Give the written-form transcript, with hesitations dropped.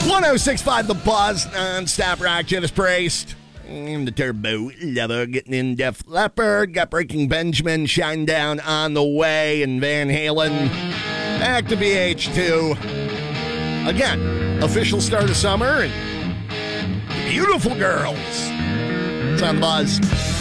106.5 The Buzz, non-stop rock, Judas Priest. And the Turbo Lover getting in Def Leppard. Got Breaking Benjamin, Shinedown on the way, and Van Halen. Back to VH2. Again, official start of summer, and beautiful girls. It's on The Buzz.